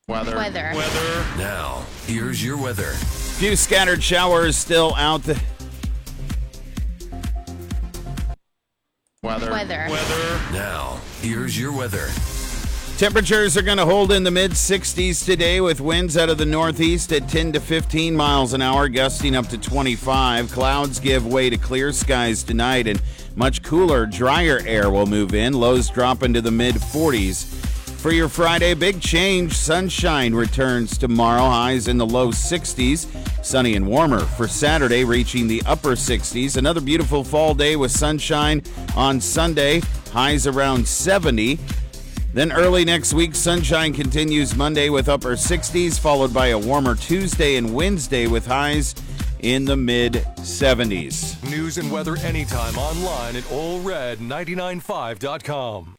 Weather. Now, here's your weather. Few scattered showers still out. Weather. Now, here's your weather. Temperatures are going to hold in the mid-60s today with winds out of the northeast at 10 to 15 miles an hour, gusting up to 25. Clouds give way to clear skies tonight, and much cooler, drier air will move in. Lows drop into the mid-40s. For your Friday, big change. Sunshine returns tomorrow. Highs in the low 60s. Sunny and warmer for Saturday, reaching the upper 60s. Another beautiful fall day with sunshine on Sunday. Highs around 70. Then early next week, sunshine continues Monday with upper 60s, followed by a warmer Tuesday and Wednesday with highs in the mid-70s. News and weather anytime online at allred995.com.